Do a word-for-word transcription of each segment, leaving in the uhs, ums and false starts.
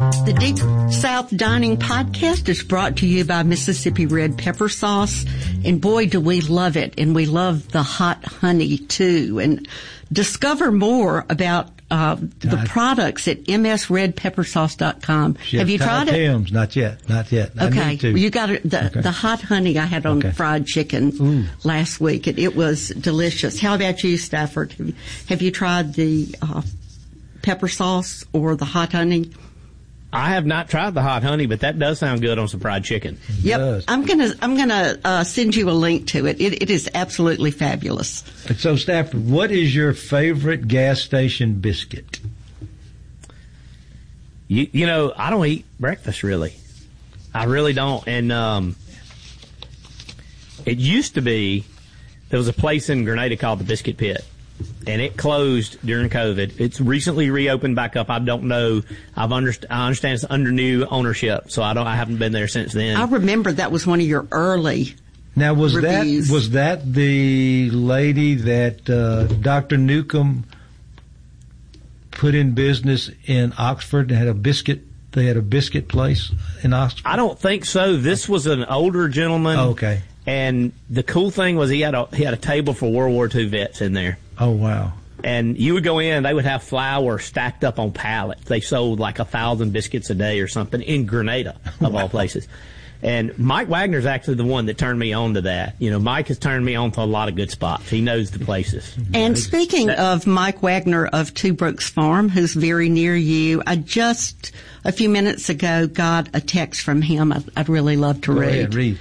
The Deep South Dining Podcast is brought to you by Mississippi Red Pepper Sauce. And boy, do we love it. And we love the hot honey, too. And discover more about uh, the products at m s red pepper sauce dot com. Have you tried it? Tim's, not yet. Not yet. I okay. need to. Well, you got it. The, okay. the hot honey I had on okay. fried chicken Ooh. last week. And it was delicious. How about you, Stafford? Have you, have you tried the uh, pepper sauce or the hot honey? I have not tried the hot honey, but that does sound good on some fried chicken. Yep, I'm gonna I'm gonna uh, send you a link to it. It, it is absolutely fabulous. So, Stafford, what is your favorite gas station biscuit? You you know, I don't eat breakfast really. I really don't. And um, it used to be there was a place in Grenada called the Biscuit Pit. And it closed during COVID. It's recently reopened back up. I don't know. I've underst- I understand it's under new ownership, so I don't. I haven't been there since then. I remember that was one of your early. Now was reviews. that was that the lady that uh, Doctor Newcomb put in business in Oxford and had a biscuit? They had a biscuit place in Oxford. I don't think so. This was an older gentleman. Oh, okay. And the cool thing was he had a he had a table for World War Two vets in there. Oh, wow. And you would go in, they would have flour stacked up on pallets. They sold like a thousand biscuits a day or something in Grenada, of wow. all places. And Mike Wagner's actually the one that turned me on to that. You know, Mike has turned me on to a lot of good spots. He knows the places. And speaking that, of Mike Wagner of Two Brooks Farm, who's very near you, I just a few minutes ago got a text from him I'd, I'd really love to go read. Ahead, read.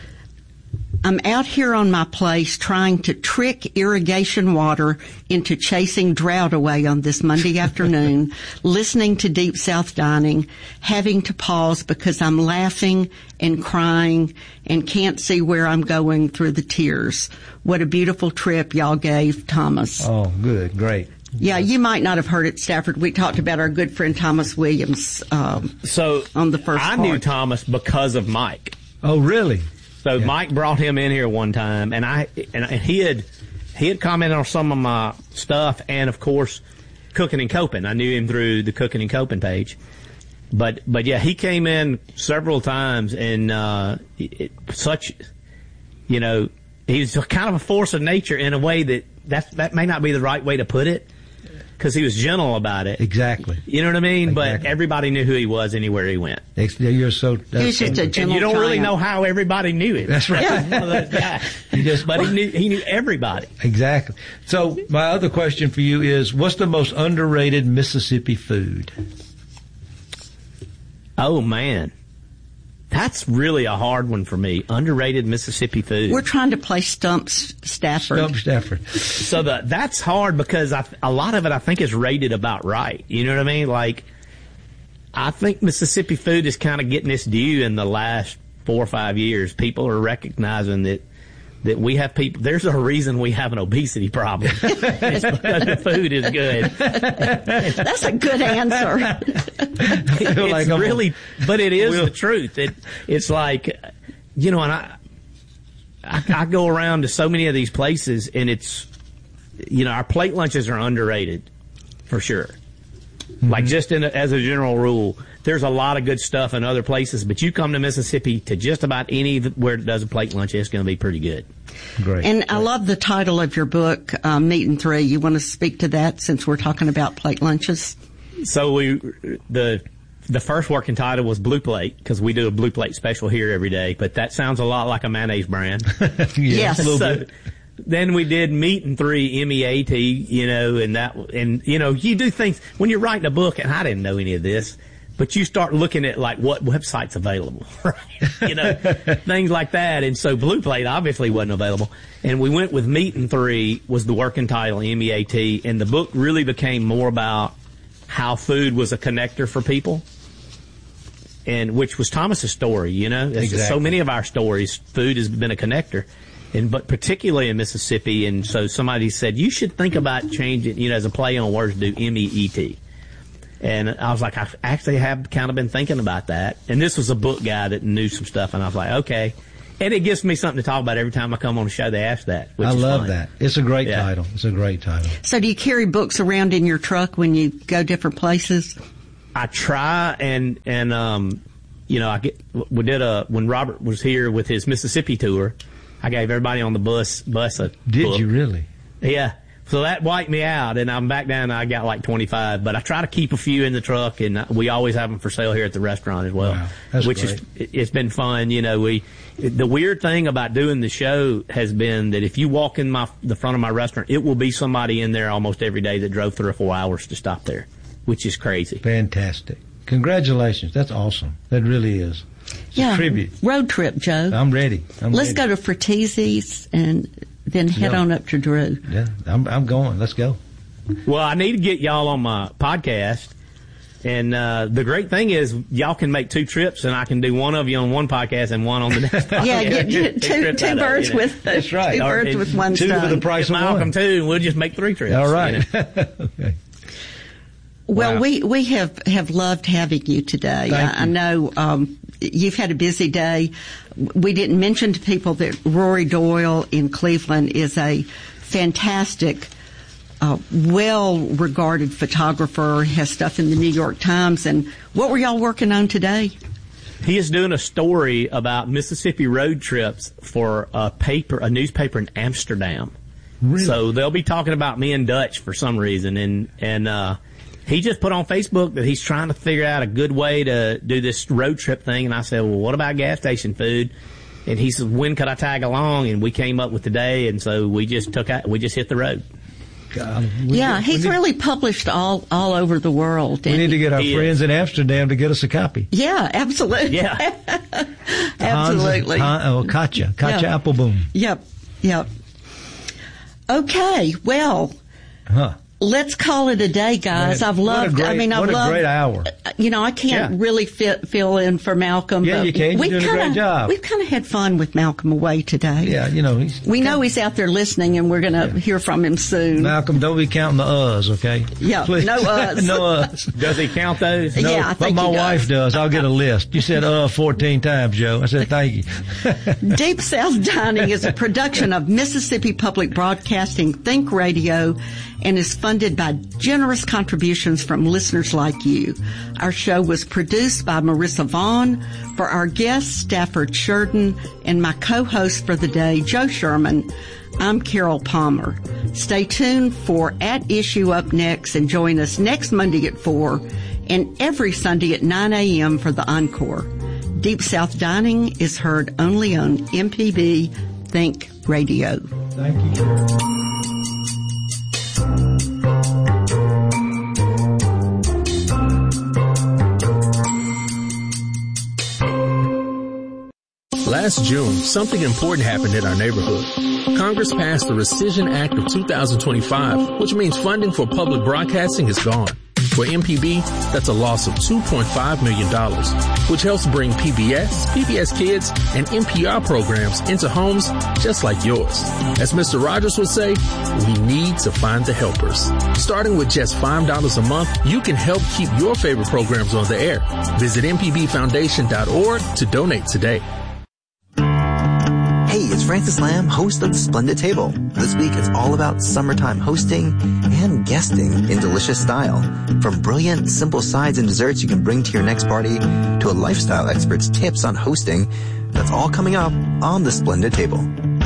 I'm out here on my place trying to trick irrigation water into chasing drought away on this Monday afternoon, listening to Deep South Dining, having to pause because I'm laughing and crying and can't see where I'm going through the tears. What a beautiful trip y'all gave, Thomas. Oh, good. Great. Yeah, you might not have heard it, Stafford. We talked about our good friend Thomas Williams um, so on the first I part. knew Thomas because of Mike. Oh, really? So yeah. Mike brought him in here one time, and I and he had he had commented on some of my stuff, and of course, Cooking and Coping. I knew him through the Cooking and Coping page, but but yeah, he came in several times, and uh, it, such, you know, he's kind of a force of nature in a way that that that may not be the right way to put it, because he was gentle about it. Exactly. You know what I mean? Exactly. But everybody knew who he was anywhere he went. You're so. He was just so, a gentle And you don't really giant. know how everybody knew him. That's right. He was one of those guys. He just, but he knew he knew everybody. Exactly. So my other question for you is, what's the most underrated Mississippi food? Oh man, that's really a hard one for me. Underrated Mississippi food. We're trying to play Stumps Stafford. Stump Stafford. So the, that's hard because I, a lot of it I think is rated about right. You know what I mean? Like, I think Mississippi food is kind of getting its due in the last four or five years. People are recognizing that that we have people. There's a reason we have an obesity problem. It's because the food is good. That's a good answer. It's like really, but it is We'll, the truth. It it's like, you know, and I, I I go around to so many of these places, and it's, you know, our plate lunches are underrated, for sure. Mm-hmm. Like just in a, as a general rule, there's a lot of good stuff in other places, but you come to Mississippi to just about any where it does a plate lunch, it's going to be pretty good. Great. And Great. I love the title of your book, um, Meat and Three. You want to speak to that since we're talking about plate lunches? So we the the first working title was Blue Plate, because we do a Blue Plate special here every day, but that sounds a lot like a mayonnaise brand. yes. Yes. A little So, bit. then we did Meat and Three, M E A T, you know, and that, and, you know, you do things, when you're writing a book, and I didn't know any of this, but you start looking at, like, what website's available, right? You know, things like that. And so Blue Plate obviously wasn't available. And we went with Meat and Three was the working title, M E A T, and the book really became more about how food was a connector for people. And which was Thomas's story, you know? Exactly. So many of our stories, food has been a connector. And, but particularly in Mississippi, and so somebody said, you should think about changing, you know, as a play on words, do M E E T. And I was like, I actually have kind of been thinking about that. And this was a book guy that knew some stuff, and I was like, okay. And it gives me something to talk about every time I come on the show. They ask that. Which I is love fun. that. It's a great Yeah. title. It's a great title. So do you carry books around in your truck when you go different places? I try and, and, um, you know, I get, we did a, when Robert was here with his Mississippi tour, I gave everybody on the bus, bus a Did book. you really? Yeah. So that wiped me out, and I'm back down. I got like twenty-five, but I try to keep a few in the truck, and we always have them for sale here at the restaurant as well. Wow, that's which great. is it's been fun. You know, we the weird thing about doing the show has been that if you walk in my the front of my restaurant, it will be somebody in there almost every day that drove three or four hours to stop there, which is crazy. Fantastic! Congratulations, that's awesome. That really is. It's yeah, a tribute. Road trip, Joe. I'm ready. I'm Let's ready. go to Fratese's and then head Yeah. on up to Drew. Yeah, I'm, I'm going. Let's go. Well, I need to get y'all on my podcast. And uh, the great thing is y'all can make two trips, and I can do one of you on one podcast and one on the next podcast. Yeah, get, get two, trips two out of it, birds you know. with That's right. two Or- birds and with one two stone. for the price Get of Malcolm one. too, and we'll just make three trips. All right. You know. Okay. Well, Wow. we, we have, have loved having you today. Thank I, I you. know um, you've had a busy day. We didn't mention to people that Rory Doyle in Cleveland is a fantastic, uh, well-regarded photographer, has stuff in the New York Times. And what were y'all working on today? He is doing a story about Mississippi road trips for a paper, a newspaper in Amsterdam. Really? So they'll be talking about me and Dutch for some reason, and and uh, he just put on Facebook that he's trying to figure out a good way to do this road trip thing. And I said, well, what about gas station food? And he said, when could I tag along? And we came up with today, and so we just took out, we just hit the road. God, we Yeah, need- we he's need- really published all, all over the world. We And need to get our He is. friends in Amsterdam to get us a copy. yeah, absolutely. Yeah. Absolutely. Hans, Han, oh, Katja. Katja Yeah. Appelboom. Yep, yep. Okay, well, Huh. let's call it a day, guys. Man, I've what a loved, great- I mean, I've what a loved, great hour. you know, I can't Yeah. really fit, fill in for Malcolm. Yeah, but you can. You're we've doing a kinda, great job. We've kind of had fun with Malcolm away today. Yeah, you know, he's, We know he's out there listening, and we're going to hear from him soon. Malcolm, don't be counting the uhs, okay? Yeah, Please. no uhs. no uhs. Does he count those? Yeah, No, I but think my he does. wife does. I'll get a list. You said uh fourteen times, Joe. I said thank you. Deep South Dining is a production of Mississippi Public Broadcasting Think Radio and is funded by generous contributions from listeners like you. Our show was produced by Marissa Vaughn. For our guests, Stafford Sheridan, and my co-host for the day, Joe Sherman, I'm Carol Palmer. Stay tuned for At Issue up next, and join us next Monday at four and every Sunday at nine a.m. for the Encore. Deep South Dining is heard only on M P B Think Radio. Thank you, Carol. Last June, something important happened in our neighborhood. Congress passed the Rescission Act of two thousand twenty-five, which means funding for public broadcasting is gone. For M P B, that's a loss of two point five million dollars, which helps bring P B S, P B S Kids, and N P R programs into homes just like yours. As Mister Rogers would say, we need to find the helpers. Starting with just five dollars a month, you can help keep your favorite programs on the air. Visit m p b foundation dot org to donate today. Hey, it's Francis Lamb, host of The Splendid Table. This week it's all about summertime hosting and guesting in delicious style. From brilliant, simple sides and desserts you can bring to your next party to a lifestyle expert's tips on hosting. That's all coming up on The Splendid Table.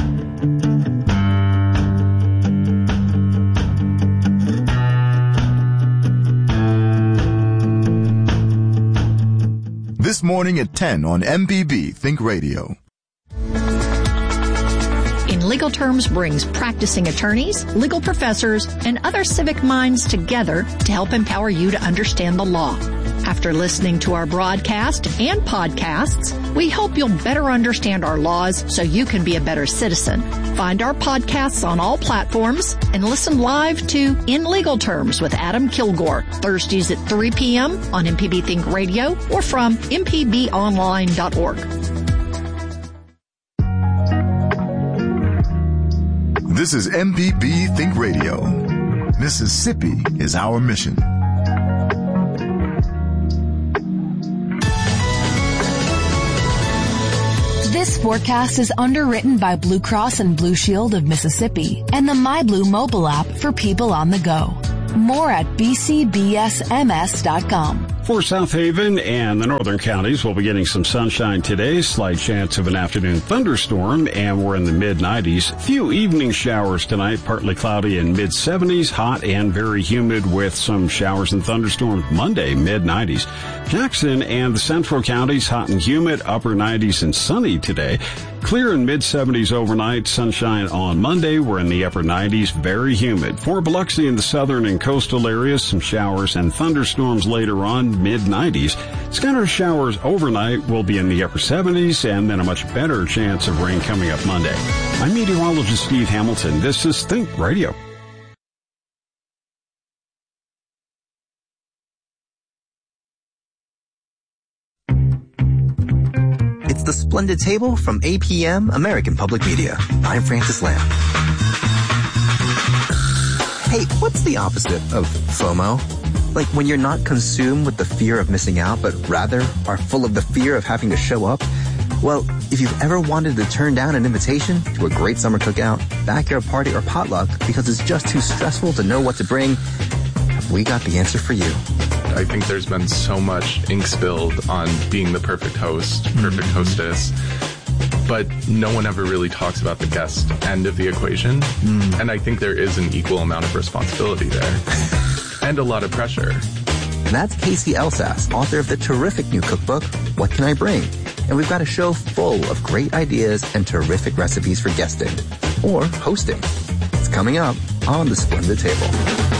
This morning at ten on M P B Think Radio. In Legal Terms brings practicing attorneys, legal professors, and other civic minds together to help empower you to understand the law. After listening to our broadcast and podcasts, we hope you'll better understand our laws so you can be a better citizen. Find our podcasts on all platforms and listen live to In Legal Terms with Adam Kilgore, Thursdays at three p.m. on M P B Think Radio or from m p b online dot org. This is M P B Think Radio. Mississippi is our mission. This forecast is underwritten by Blue Cross and Blue Shield of Mississippi and the MyBlue mobile app for people on the go. More at b c b s m s dot com. For South Haven and the northern counties, we'll be getting some sunshine today. Slight chance of an afternoon thunderstorm, and we're in the mid nineties. Few evening showers tonight, partly cloudy and mid seventies, hot and very humid with some showers and thunderstorms. Monday, mid nineties. Jackson and the central counties, hot and humid, upper nineties and sunny today. Clear and mid seventies overnight, sunshine on Monday. We're in the upper nineties, very humid. For Biloxi and the southern and coastal areas, some showers and thunderstorms later on, mid nineties. Scattered showers overnight will be in the upper seventies, and then a much better chance of rain coming up Monday. I'm meteorologist Steve Hamilton. This is Think Radio. It's the Splendid Table from A P M, American Public Media. I'm Francis Lamb. Hey, what's the opposite of FOMO? Like when you're not consumed with the fear of missing out, but rather are full of the fear of having to show up? Well, if you've ever wanted to turn down an invitation to a great summer cookout, backyard party, or potluck because it's just too stressful to know what to bring, we got the answer for you. I think there's been so much ink spilled on being the perfect host, perfect hostess, but no one ever really talks about the guest end of the equation. Mm. And I think there is an equal amount of responsibility there and a lot of pressure. And that's Casey Elsass, author of the terrific new cookbook, What Can I Bring? And we've got a show full of great ideas and terrific recipes for guesting or hosting. It's coming up on the Splendid Table.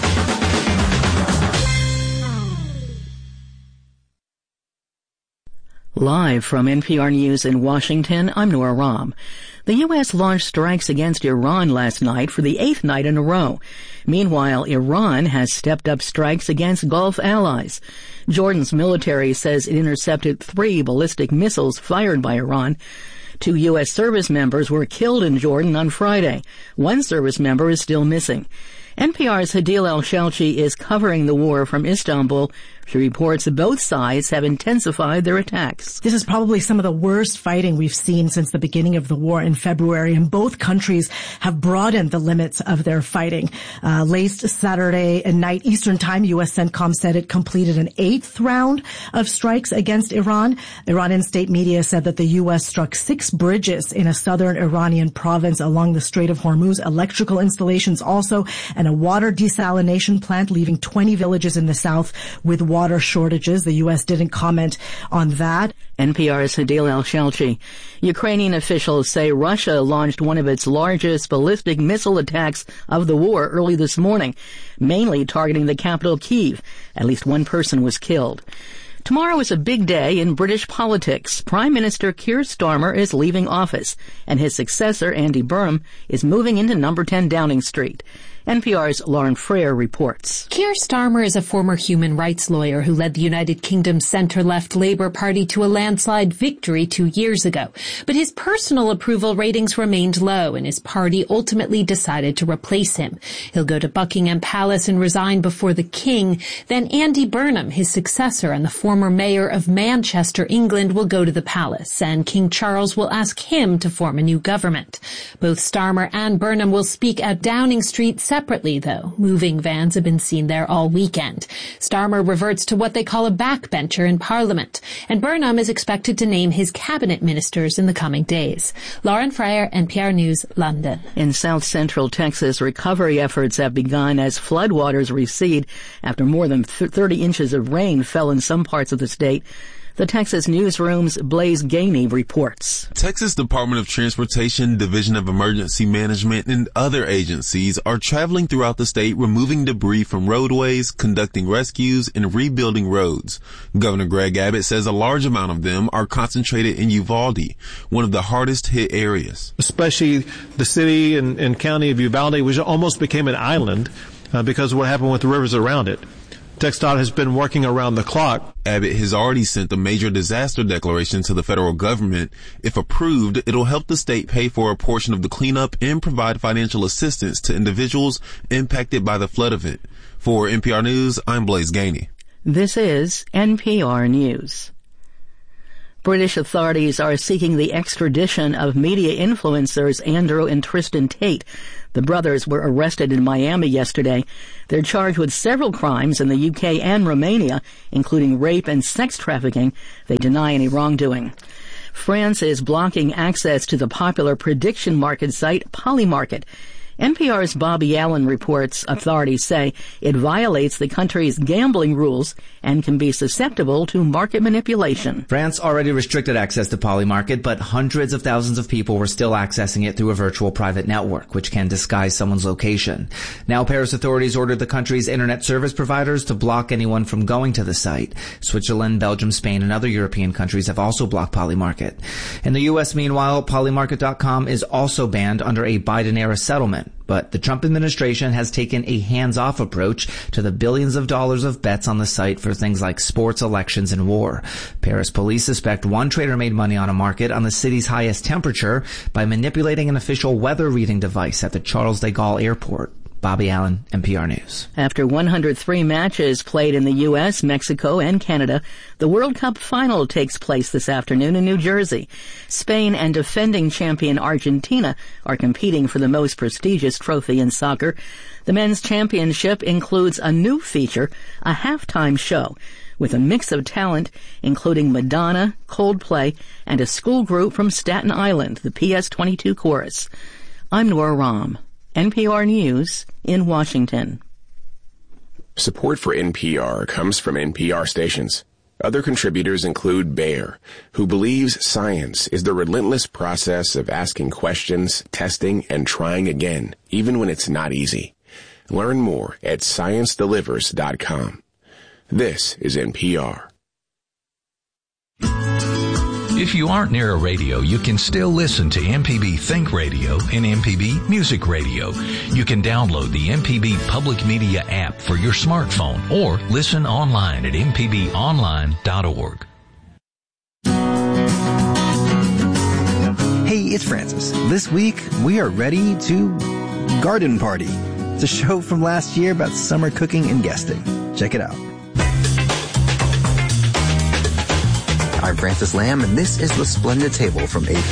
Live from N P R News in Washington, I'm Nora Rahm. The U S launched strikes against Iran last night for the eighth night in a row. Meanwhile, Iran has stepped up strikes against Gulf allies. Jordan's military says it intercepted three ballistic missiles fired by Iran. Two U S service members were killed in Jordan on Friday. One service member is still missing. N P R's Hadil El-Shalchi is covering the war from Istanbul. She reports that both sides have intensified their attacks. This is probably some of the worst fighting we've seen since the beginning of the war in February, and both countries have broadened the limits of their fighting. Uh, late Saturday night Eastern Time, U S CENTCOM said it completed an eighth round of strikes against Iran. Iranian state media said that the U S struck six bridges in a southern Iranian province along the Strait of Hormuz, electrical installations also, and a water desalination plant, leaving twenty villages in the south with water water shortages. The U S didn't comment on that. N P R's Hadil El-Shalchi. Ukrainian officials say Russia launched one of its largest ballistic missile attacks of the war early this morning, mainly targeting the capital, Kyiv. At least one person was killed. Tomorrow is a big day in British politics. Prime Minister Keir Starmer is leaving office, and his successor, Andy Burnham, is moving into number ten Downing Street. N P R's Lauren Freer reports. Keir Starmer is a former human rights lawyer who led the United Kingdom's centre-left Labour Party to a landslide victory two years ago. But his personal approval ratings remained low, and his party ultimately decided to replace him. He'll go to Buckingham Palace and resign before the King. Then Andy Burnham, his successor and the former mayor of Manchester, England, will go to the palace, and King Charles will ask him to form a new government. Both Starmer and Burnham will speak at Downing Street separately, though. Moving vans have been seen there all weekend. Starmer reverts to what they call a backbencher in Parliament, and Burnham is expected to name his cabinet ministers in the coming days. Lauren Freyer, N P R News, London. In south central Texas, recovery efforts have begun as floodwaters recede after more than thirty inches of rain fell in some parts of the state. The Texas Newsroom's Blaze Gainey reports. Texas Department of Transportation, Division of Emergency Management, and other agencies are traveling throughout the state, removing debris from roadways, conducting rescues, and rebuilding roads. Governor Greg Abbott says a large amount of them are concentrated in Uvalde, one of the hardest hit areas. Especially the city and, and county of Uvalde, which almost became an island uh, because of what happened with the rivers around it. TxDOT has been working around the clock. Abbott has already sent a major disaster declaration to the federal government. If approved, it'll help the state pay for a portion of the cleanup and provide financial assistance to individuals impacted by the flood event. For N P R News, I'm Blaze Gainey. This is N P R News. British authorities are seeking the extradition of media influencers Andrew and Tristan Tate. The brothers were arrested in Miami yesterday. They're charged with several crimes in the U K and Romania, including rape and sex trafficking. They deny any wrongdoing. France is blocking access to the popular prediction market site Polymarket. N P R's Bobby Allen reports authorities say it violates the country's gambling rules and can be susceptible to market manipulation. France already restricted access to Polymarket, but hundreds of thousands of people were still accessing it through a virtual private network, which can disguise someone's location. Now Paris authorities ordered the country's internet service providers to block anyone from going to the site. Switzerland, Belgium, Spain, and other European countries have also blocked Polymarket. In the U S, meanwhile, Polymarket dot com is also banned under a Biden-era settlement. But the Trump administration has taken a hands-off approach to the billions of dollars of bets on the site for things like sports, elections, and war. Paris police suspect one trader made money on a market on the city's highest temperature by manipulating an official weather reading device at the Charles de Gaulle airport. Bobby Allen, N P R News. After one hundred three matches played in the U S, Mexico, and Canada, the World Cup final takes place this afternoon in New Jersey. Spain and defending champion Argentina are competing for the most prestigious trophy in soccer. The men's championship includes a new feature, a halftime show, with a mix of talent, including Madonna, Coldplay, and a school group from Staten Island, the P S twenty-two Chorus. I'm Nora Rahm. N P R News in Washington. Support for N P R comes from N P R stations. Other contributors include Bayer, who believes science is the relentless process of asking questions, testing, and trying again, even when it's not easy. Learn more at science delivers dot com. This is N P R. If you aren't near a radio, you can still listen to M P B Think Radio and M P B Music Radio. You can download the M P B Public Media app for your smartphone or listen online at m p b online dot org. Hey, it's Francis. This week, we are ready to Garden Party. It's a show from last year about summer cooking and guesting. Check it out. I'm Francis Lamb, and this is The Splendid Table from A